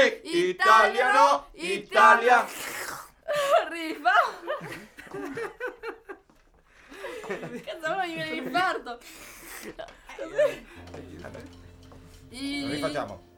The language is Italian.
Italia no, Italia. Arriva. Cazzo, ora mi viene l'infarto. Rifacciamo.